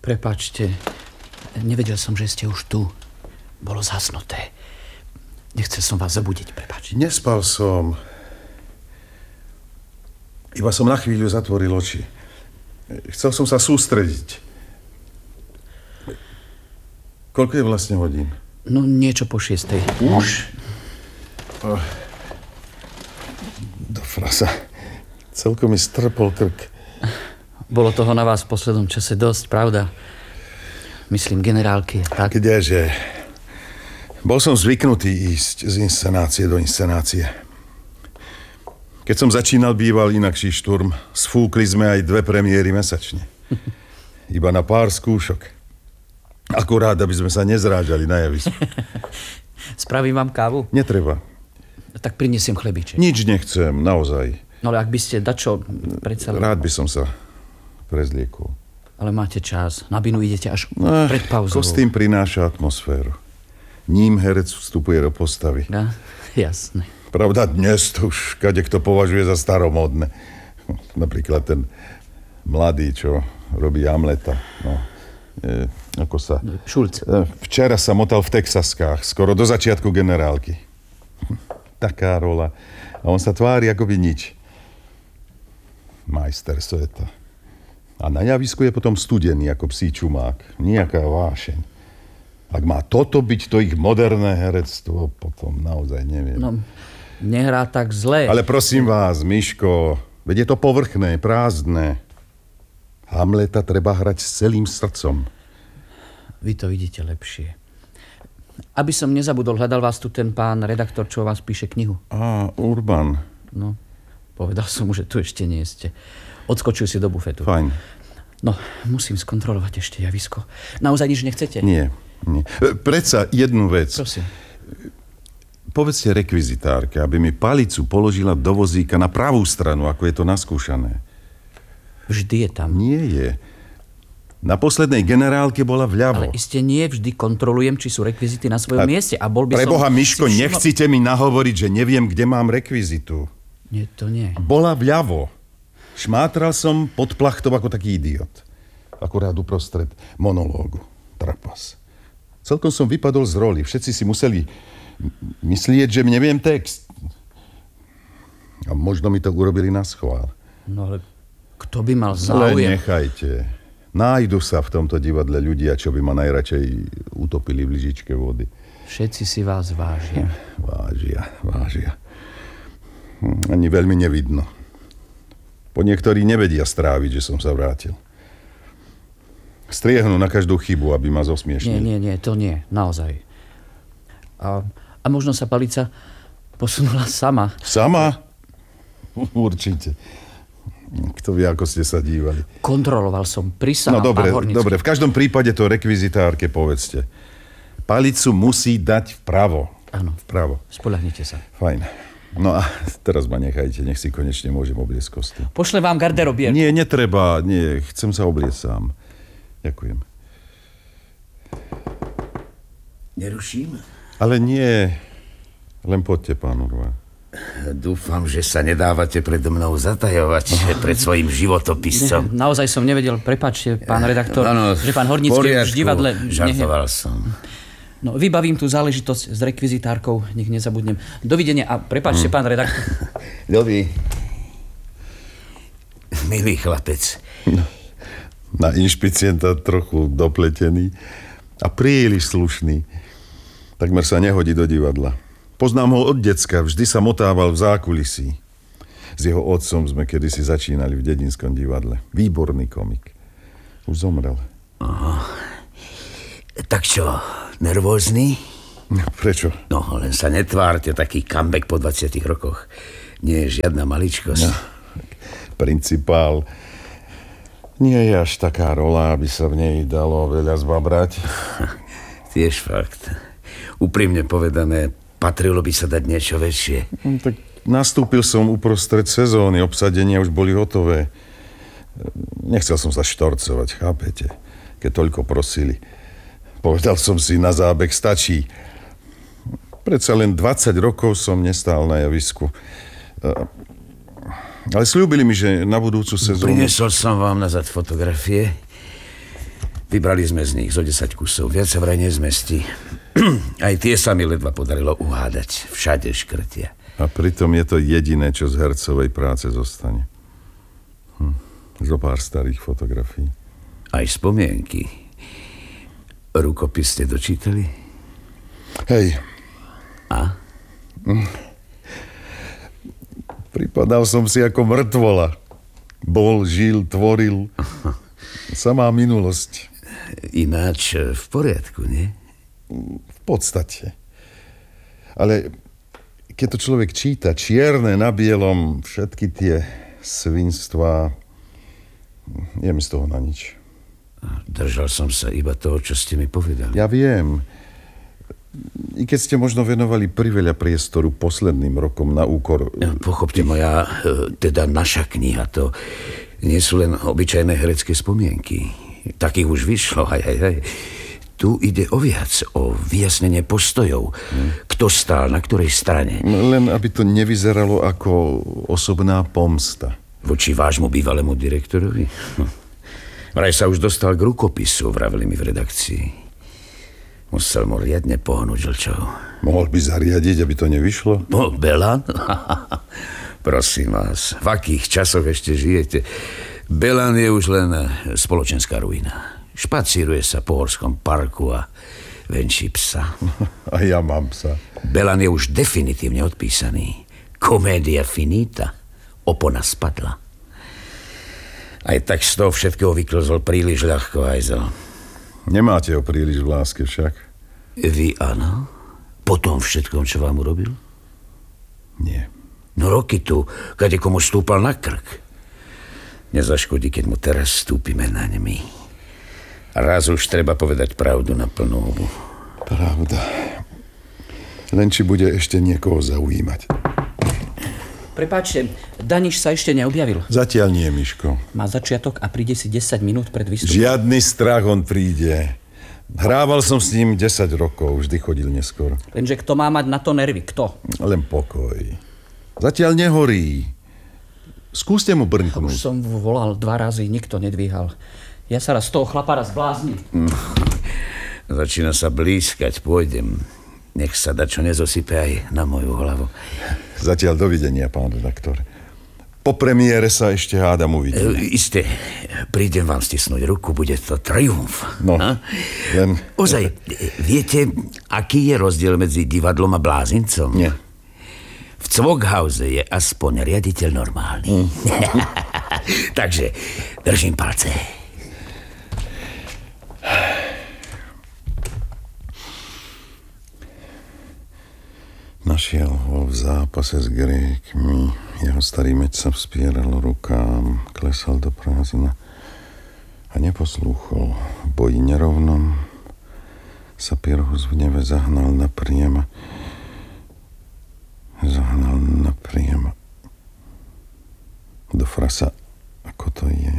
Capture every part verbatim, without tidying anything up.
Prepáčte, nevedel som, že ste už tu. Bolo zhasnuté. Nechcel som vás zabudiť, prepáčte. Nespal som. Iba som na chvíľu zatvoril oči. Chcel som sa sústrediť. Koľko je vlastne hodín? No, niečo po šiestej. Už? Oh. Do frasa. Celkom mi strpol krk. Bolo toho na vás v poslednom čase dosť, pravda? Myslím, generálky, tak? Kdeže? Bol som zvyknutý ísť z inscenácie do inscenácie. Keď som začínal, býval inakší šturm. Sfúkli sme aj dve premiéry mesačne. Iba na pár skúšok. Akurát, aby sme sa nezrážali na javisku. Spravím vám kávu? Netreba. Tak prinesiem chlebiček. Nič nechcem, naozaj. No ale ak by ste dačo predsa... Rád by som sa prezliekol. Ale máte čas. Na binu idete až no, pred pauzou. Kostým prináša atmosféru. Ním herec vstupuje do postavy. Ja, jasné. Pravda, dnes to už kadekto považuje za staromódne. Napríklad ten mladý, čo robí Hamleta. No, e, ako sa... Šulc. E, včera sa motal v Texaskách, skoro do začiatku generálky. Taká rola. A on sa tvári, ako by nič. Majster sveta. A na javisku je potom studený, ako psí čumák. Nijaká vášeň. Ak má toto byť to ich moderné herectvo, potom naozaj neviem. No, nehrá tak zle. Ale prosím vás, Miško, veď je to povrchné, prázdne. Hamleta treba hrať s celým srdcom. Vy to vidíte lepšie. Aby som nezabudol, hľadal vás tu ten pán redaktor, čo o vás píše knihu. Á, Urban. No, povedal som mu, že tu ešte nie ste. Odskočil si do bufetu. Fajn. No, musím skontrolovať ešte javisko. Naozaj nič nechcete? Nie, nie. Predsa jednu vec. Prosím. Povedzte rekvizitárke, aby mi palicu položila do vozíka na pravú stranu, ako je to naskúšané. Vždy je tam. Nie je. Na poslednej generálke bola vľavo. Ale iste nie vždy kontrolujem, či sú rekvizity na svojom a mieste. A bol by preboha, som... Miško, všimol... nechcite mi nahovoriť, že neviem, kde mám rekvizitu. Nie, to nie. Bola vľavo. Šmátral som pod plachtou ako taký idiot. Akurát uprostred monológu. Trapas. Celkom som vypadol z roli. Všetci si museli myslieť, že neviem text. A možno mi to urobili na schvál. No ale kto by mal záujem? Ale nechajte. Nájdu sa v tomto divadle ľudia, čo by ma najradšej utopili v lyžičke vody. Všetci si vás vážia. Vážia, vážia. Ani veľmi nevidno. Po niektorí nevedia stráviť, že som sa vrátil. Striehnú na každú chybu, aby ma zosmiešnili. Nie, nie, nie, to nie, naozaj. A, a možno sa palica posunula sama. Sama? Určite. Kto vie, ako ste sa dívali. Kontroloval som, prisahal. No dobre, dobre, v každom prípade to rekvizitárke povedzte. Palicu musí dať vpravo. Áno, vpravo. Spoľahnite sa. Fajn. No a teraz ma nechajte, nech si konečne môžem obliecť kostým. Pošle vám garderobierku. Nie, netreba, nie, chcem sa obliecť sám. Ďakujem. Neruším? Ale nie, len poďte, pán Urban. Dúfam, že sa nedávate predo mnou zatajovať pred svojím životopiscom. Ne, naozaj som nevedel, prepáčte, pán redaktor, ano, že pán Hornický už v divadle... Žartoval som. No, vybavím tú záležitosť s rekvizitárkou, nech nezabudnem. Dovidenia a prepáčte, hmm. pán redaktor. Dobrý. Milý chlapec. No, na inšpicienta trochu dopletený a príliš slušný. Takmer sa nehodí do divadla. Poznám ho od decka, vždy sa motával v zákulisí. S jeho otcom sme kedysi začínali v dedinskom divadle. Výborný komik. Už zomrel. Aha. Tak čo, nervózny? Prečo? No, len sa netvárte, taký comeback po dvadsiatich rokoch. Nie je žiadna maličkosť. No, principál. Nie je až taká rola, aby sa v nej dalo veľa zbabrať. Tiež fakt. Úprimne povedané, patrilo by sa dať niečo väčšie. No, tak nastúpil som uprostred sezóny, obsadenia už boli hotové. Nechcel som sa štorcovať, chápete? Keď toľko prosili. Povedal som si, na zábeh stačí. Predsa len dvadsať rokov som nestál na javisku. Ale sľúbili mi, že na budúcu sezónu... Prinesol som vám nazad fotografie. Vybrali sme z nich zo desať kusov. Viac sa vraj nezmestí. Aj tie sa mi ledva podarilo uhádať. Všade škrtia. A pritom je to jediné, čo z hercovej práce zostane. Hm. Zo pár starých fotografií. Aj spomienky. Rukopis ste dočítali? Hej. A? Hm. Pripadal som si ako mŕtvola. Bol, žil, tvoril. Samá minulosť. Ináč v poriadku, nie? V podstate. Ale keď to človek číta čierne na bielom, všetky tie svinstvá, je mi z toho na nič. Držal som sa iba toho, čo ste mi povedali. Ja viem. I keď ste možno venovali priveľa priestoru posledným rokom na úkor... Pochopte, moja, teda naša kniha, to nie sú len obyčajné herecké spomienky. Takých už vyšlo, aj, aj, aj. Tu ide o viac, o vyjasnenie postojov. Hmm. Kto stál na ktorej strane. Len aby to nevyzeralo ako osobná pomsta. Voči vášmu bývalému direktorovi? Hm. Vraj sa už dostal k rukopisu, vraveli mi v redakcii. Musel mu riadne pohnúť žlčou. Mohol by zariadiť, aby to nevyšlo? No, Belan? Prosím vás, v akých časoch ešte žijete? Belan je už len spoločenská ruina. Špacíruje sa po horskom parku a venčí psa. A ja mám psa. Belan je už definitívne odpísaný. Komédia finita. Opona spadla. Aj tak z toho všetkého vyklzol príliš ľahko, Ajzel. Nemáte ho príliš v láske však? Vy áno? Po tom všetkom, čo vám urobil? Nie. No roky tu, kade komu stúpal na krk. Nezaškodí, keď mu teraz stúpime na nemi. Raz už treba povedať pravdu na plnú hubu. Pravda. Len či bude ešte niekoho zaujímať. Prepáčte, Daniš sa ešte neobjavil. Zatiaľ nie, Miško. Má začiatok a príde si desať minút pred výstupom. Žiadny strach, on príde. Hrával som s ním desať rokov, vždy chodil neskôr. Lenže kto má mať na to nervy? Kto? Len pokoj. Zatiaľ nehorí. Skúste mu brnknúť. Už som volal dva razy, nikto nedvíhal. Ja sa raz z toho chlapára zbláznim. Mm. Začína sa blízkať, pôjdem. Nech sa dačo nezosype aj na moju hlavu. Zatiaľ dovidenia, pán redaktor. Po premiére sa ešte hádam uvidíme. E, isté, prídem vám stisnúť ruku, bude to triumf. No, ha? len... Ozaj, viete, aký je rozdiel medzi divadlom a blázincom? Nie. V Cvokhause je aspoň riaditeľ normálny. Mm. Takže držím palce. Našiel ho v zápase s Grékmi. Jeho starý meč sa vspieral rukám, klesal do prázdna a neposlúchol. V boji nerovnom sa Pyrrhus v neve zahnal napriem. Zahnal napriem do frasa, ako to je.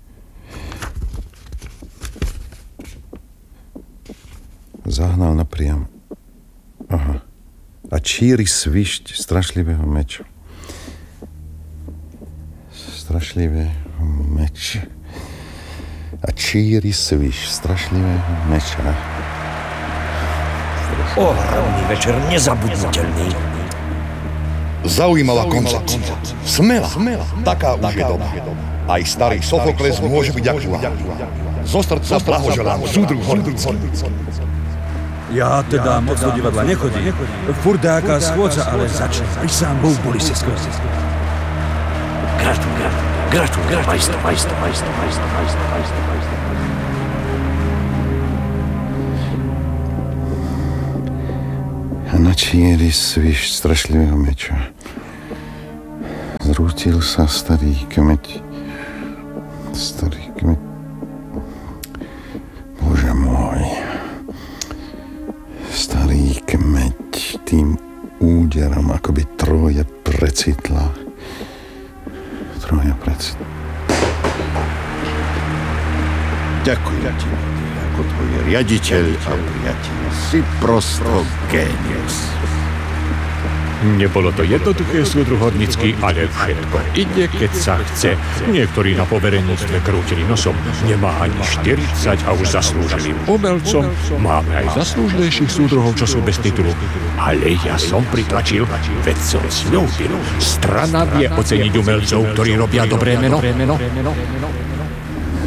Zahnal napriem. Aha. A číri svišť strašlivého meča. Strašlivého meča. A číri svišť strašlivého meča. Ohromný večer, nezabudnutelný. Zaujímavá koncepcia. Smela. Taká už je doba. Aj starý Sofokles môže byť aktuálny. Zo srdca blahoželám súdru Hornici. Ja teda moc do divadla nechodím. Furt nejaká schôdza, ale začne. Aj sám Boh boli ste skôr. Gratulujem, gratulujem, majster, majster, majster, majster, majster, majster, majster. A na číri svišť strašlivého meča zrútil sa starý kmeť. Starý kmeť. Bože môj. Starý kmeť tým úderom akoby Trója precitla. Trója precitla. Ďakujem ti, ako tvoj riaditeľ a priateľ. Si prosto génius. Nebolo to jednoduché, súdruh Hornický, ale všetko ide, keď sa chce. Niektorí na povereníctve krútili nosom. Nemá ani štyridsať a už zaslúženým umelcom. Máme aj zaslúžnejších súdruhov, čo sú bez titulu. Ale ja som pritlačil, veď som sľúbil. Strana vie oceniť umelcov, ktorí robia dobré meno.